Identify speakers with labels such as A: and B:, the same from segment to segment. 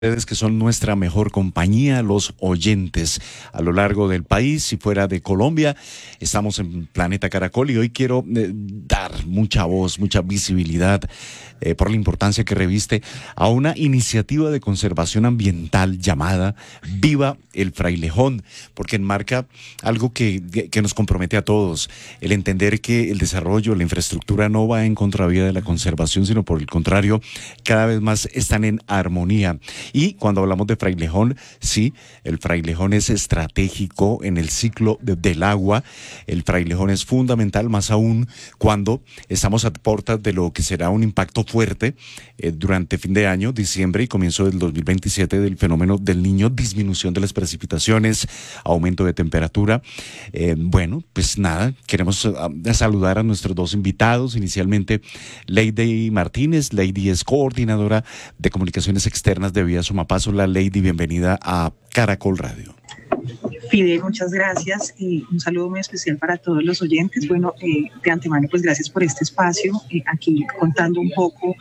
A: Ustedes que son nuestra mejor compañía, los oyentes a lo largo del país y fuera de Colombia. Estamos en Planeta Caracol y hoy quiero dar mucha voz, mucha visibilidad por la importancia que reviste a una iniciativa de conservación ambiental llamada Viva el Frailejón, porque enmarca algo que nos compromete a todos, el entender que el desarrollo, la infraestructura no va en contravía de la conservación, sino por el contrario, cada vez más están en armonía. Y cuando hablamos de Frailejón, sí, el Frailejón es estratégico en el ciclo del agua. El Frailejón es fundamental, más aún cuando estamos a puertas de lo que será un impacto fuerte durante fin de año, diciembre y comienzo del 2027 del fenómeno del Niño, disminución de las precipitaciones, aumento de temperatura. Bueno, pues nada, queremos saludar a nuestros dos invitados. Inicialmente, Lady Martínez. Lady es coordinadora de comunicaciones externas de Vía Sumapaz. Hola, Lady, bienvenida a Caracol Radio.
B: Fidel, muchas gracias. Un saludo muy especial para todos los oyentes. Bueno, de antemano, pues gracias por este espacio. Aquí contando un poco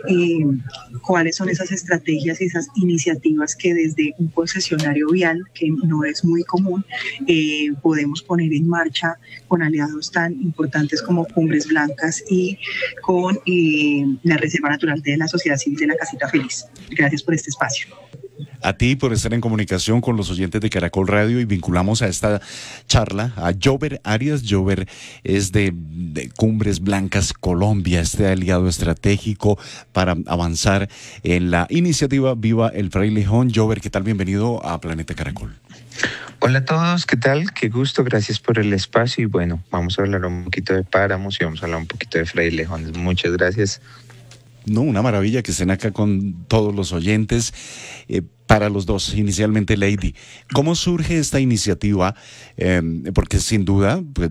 B: cuáles son esas estrategias y esas iniciativas que desde un concesionario vial, que no es muy común, podemos poner en marcha con aliados tan importantes como Cumbres Blancas y con la Reserva Natural de la Sociedad Civil de la Casita Feliz. Gracias por este espacio.
A: A ti por estar en comunicación con los oyentes de Caracol Radio, y vinculamos a esta charla a Jover Arias. Jover es de Cumbres Blancas Colombia, este aliado estratégico para avanzar en la iniciativa Viva el Frailejón. Jover, ¿qué tal? Bienvenido a Planeta Caracol.
C: Hola a todos, ¿qué tal? Qué gusto, gracias por el espacio y bueno, vamos a hablar un poquito de páramos y vamos a hablar un poquito de frailejones. Muchas gracias.
A: No, una maravilla que estén acá con todos los oyentes. Para los dos, inicialmente, Lady, ¿cómo surge esta iniciativa? Porque sin duda, pues,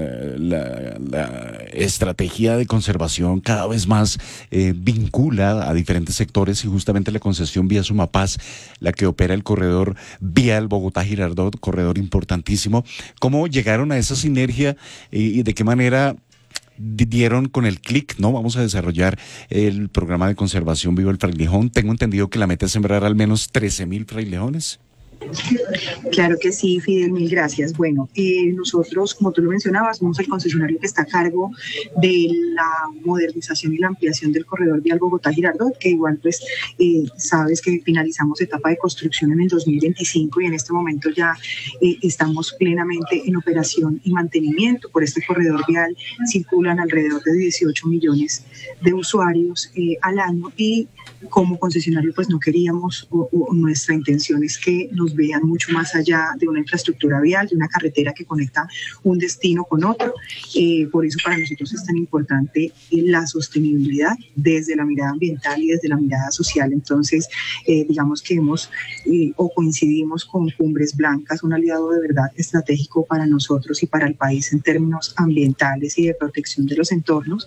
A: la estrategia de conservación cada vez más vincula a diferentes sectores, y justamente la concesión Vía Sumapaz, la que opera el corredor vial Bogotá-Girardot, corredor importantísimo. ¿Cómo llegaron a esa sinergia y de qué manera dieron con el clic? No, vamos a desarrollar el programa de conservación Viva el Frailejón? Tengo entendido que la meta es sembrar al menos 13,000 frailejones.
B: Claro que sí, Fidel, mil gracias. Bueno, nosotros, como tú lo mencionabas, somos el concesionario que está a cargo de la modernización y la ampliación del corredor vial Bogotá-Girardot, que igual pues sabes que finalizamos etapa de construcción en el 2025 y en este momento ya estamos plenamente en operación y mantenimiento. Por este corredor vial circulan alrededor de 18 millones de usuarios al año, y como concesionario pues no queríamos, o nuestra intención es que nos vean mucho más allá de una infraestructura vial, de una carretera que conecta un destino con otro. Por eso para nosotros es tan importante la sostenibilidad desde la mirada ambiental y desde la mirada social. Entonces, digamos que coincidimos con Cumbres Blancas, un aliado de verdad estratégico para nosotros y para el país en términos ambientales y de protección de los entornos.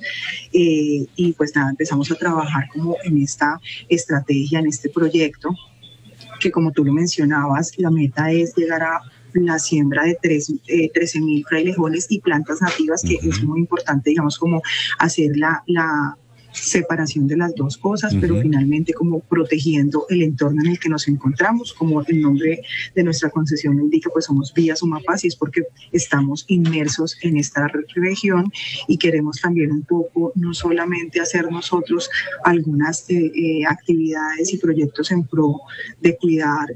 B: Y pues nada, empezamos a trabajar como en esta estrategia, en este proyecto, que como tú lo mencionabas, la meta es llegar a la siembra de 13,000 frailejones y plantas nativas, que es muy importante, digamos, como hacer la separación de las dos cosas, pero finalmente como protegiendo el entorno en el que nos encontramos. Como el nombre de nuestra concesión lo indica, pues somos Vía Sumapaz, y es porque estamos inmersos en esta región y queremos también un poco, no solamente hacer nosotros algunas actividades y proyectos en pro de cuidar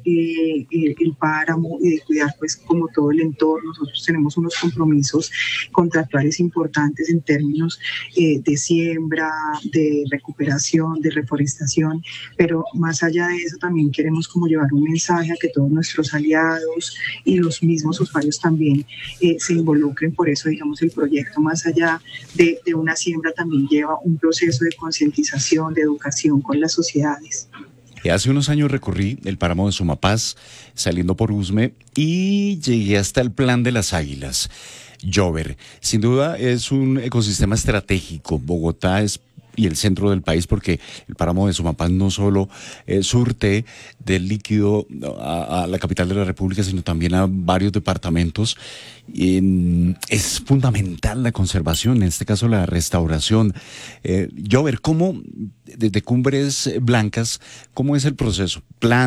B: el páramo y de cuidar pues como todo el entorno. Nosotros tenemos unos compromisos contractuales importantes en términos de siembra, de recuperación, de reforestación, pero más allá de eso también queremos como llevar un mensaje a que todos nuestros aliados y los mismos usuarios también se involucren. Por eso, digamos, el proyecto, más allá de una siembra, también lleva un proceso de concientización, de educación con las sociedades.
A: Hace unos años recorrí el páramo de Sumapaz saliendo por Usme y llegué hasta el Plan de las Águilas. Jover, sin duda es un ecosistema estratégico. Bogotá es y el centro del país, porque el páramo de Sumapaz no solo surte del líquido a la capital de la República, sino también a varios departamentos. Es fundamental la conservación, en este caso la restauración. Yo ver cómo, desde Cumbres Blancas, cómo es el proceso.